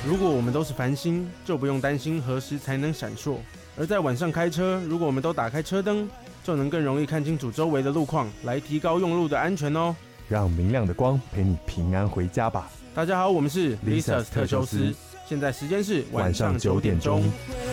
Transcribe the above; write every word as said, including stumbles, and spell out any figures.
如果我们都是繁星，就不用担心何时才能闪烁；而在晚上开车，如果我们都打开车灯，就能更容易看清楚周围的路况，来提高用路的安全哦。 让明亮的光陪你平安回家吧。 大家好，我们是 Lisas 特修斯， 现在时间是晚上九点钟。